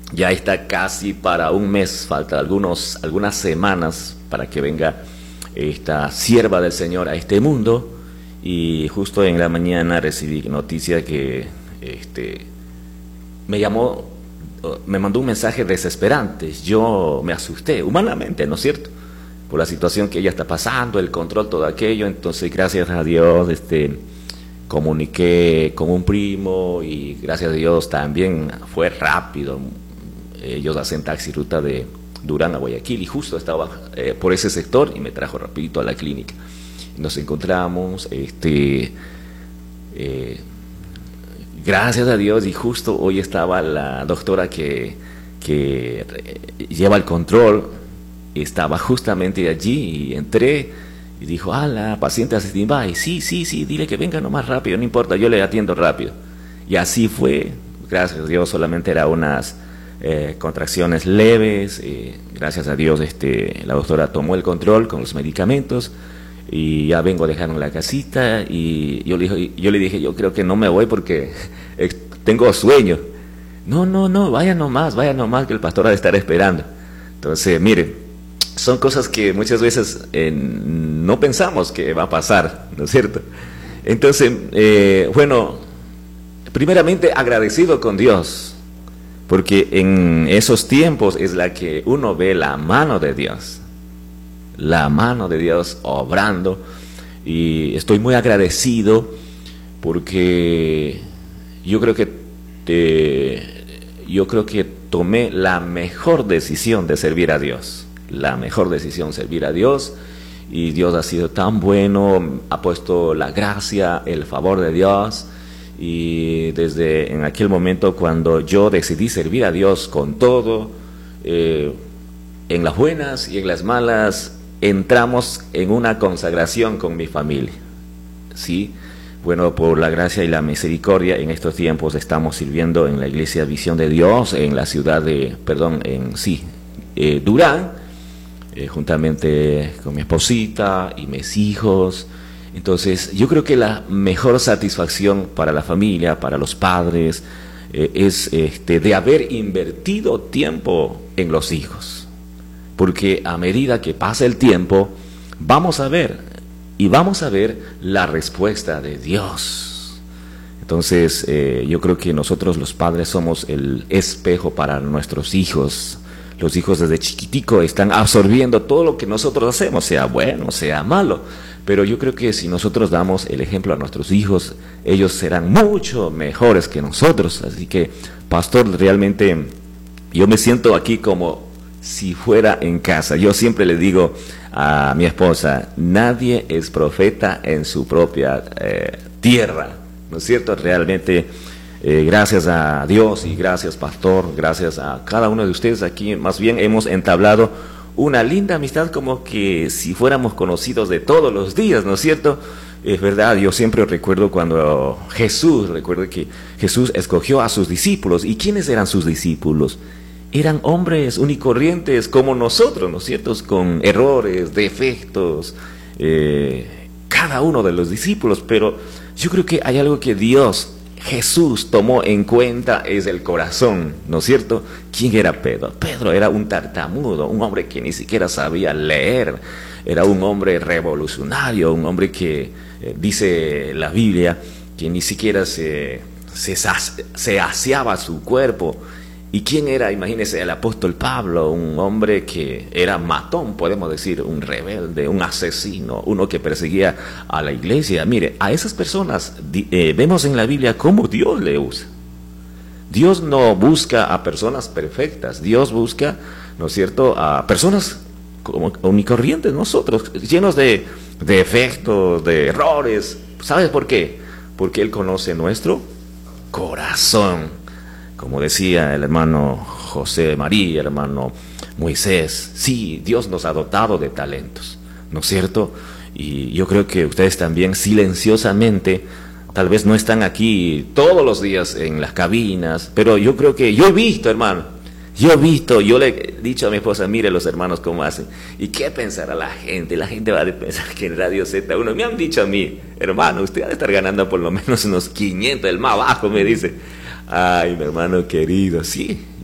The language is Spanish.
Ya está casi para un mes, falta algunas semanas para que venga esta sierva del Señor a este mundo. Y justo en la mañana recibí noticia que me llamó, me mandó un mensaje desesperante. Yo me asusté, humanamente, ¿no es cierto? Por la situación que ella está pasando, el control, todo aquello. Entonces, gracias a Dios, comuniqué con un primo y gracias a Dios también fue rápido. Ellos hacen taxi ruta de Durán a Guayaquil y justo estaba por ese sector y me trajo rapidito a la clínica. Nos encontramos, gracias a Dios, y justo hoy estaba la doctora que lleva el control, estaba justamente allí y entré y dijo, la paciente asistida, y sí, dile que venga nomás rápido, no importa, yo le atiendo rápido. Y así fue, gracias a Dios, solamente eran unas contracciones leves, gracias a Dios la doctora tomó el control con los medicamentos y ya vengo a dejar en la casita y yo le dije, yo creo que no me voy porque tengo sueño. No, vaya nomás que el pastor ha de estar esperando. Entonces, miren, son cosas que muchas veces no pensamos que va a pasar, ¿no es cierto? Entonces, bueno, primeramente agradecido con Dios, porque en esos tiempos es la que uno ve la mano de Dios obrando, y estoy muy agradecido porque yo creo que tomé la mejor decisión de servir a Dios, y Dios ha sido tan bueno, ha puesto la gracia, el favor de Dios. Y desde en aquel momento cuando yo decidí servir a Dios con todo, en las buenas y en las malas, entramos en una consagración con mi familia, ¿sí? Bueno, por la gracia y la misericordia, en estos tiempos estamos sirviendo en la iglesia Visión de Dios, en la ciudad de, Durán, juntamente con mi esposita y mis hijos. Entonces, yo creo que la mejor satisfacción para la familia, para los padres, es de haber invertido tiempo en los hijos. Porque a medida que pasa el tiempo, vamos a ver la respuesta de Dios. Entonces, yo creo que nosotros los padres somos el espejo para nuestros hijos. Los hijos desde chiquitico están absorbiendo todo lo que nosotros hacemos, sea bueno, sea malo. Pero yo creo que si nosotros damos el ejemplo a nuestros hijos, ellos serán mucho mejores que nosotros. Así que, pastor, realmente yo me siento aquí como si fuera en casa. Yo siempre le digo a mi esposa, nadie es profeta en su propia tierra, ¿no es cierto? Realmente, gracias a Dios y gracias, pastor, gracias a cada uno de ustedes aquí, más bien hemos entablado una linda amistad, como que si fuéramos conocidos de todos los días, ¿no es cierto? Es verdad, yo siempre recuerdo recuerdo que Jesús escogió a sus discípulos. ¿Y quiénes eran sus discípulos? Eran hombres unicorrientes como nosotros, ¿no es cierto? Con errores, defectos, cada uno de los discípulos. Pero yo creo que hay algo que Jesús tomó en cuenta, es el corazón, ¿no es cierto? ¿Quién era Pedro? Pedro era un tartamudo, un hombre que ni siquiera sabía leer, era un hombre revolucionario, un hombre que, dice la Biblia, que ni siquiera se aseaba su cuerpo. ¿Y quién era? Imagínense, el apóstol Pablo, un hombre que era matón, podemos decir, un rebelde, un asesino, uno que perseguía a la iglesia. Mire, a esas personas vemos en la Biblia cómo Dios le usa. Dios no busca a personas perfectas, Dios busca, ¿no es cierto?, a personas como unicorrientes, nosotros, llenos de defectos, de errores. ¿Sabes por qué? Porque Él conoce nuestro corazón. Como decía el hermano José María, hermano Moisés, sí, Dios nos ha dotado de talentos, ¿no es cierto? Y yo creo que ustedes también silenciosamente, tal vez no están aquí todos los días en las cabinas, pero yo creo que yo he visto, hermano, yo le he dicho a mi esposa, mire los hermanos cómo hacen. ¿Y qué pensará la gente? La gente va a pensar que en Radio Z1, me han dicho a mí, hermano, usted ha de estar ganando por lo menos unos 500, el más bajo, me dice. Ay, mi hermano querido, sí,